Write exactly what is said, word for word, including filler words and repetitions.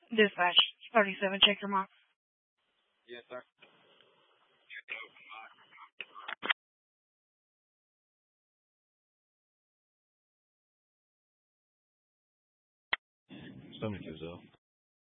Dispatch thirty-seven, check your mark. Yes, sir. Seventy-two, though.